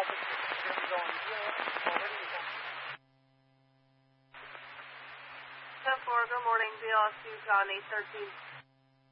Alpha 6, here we go on 0, already we go. 10-4, good morning, BLS 2, John 813.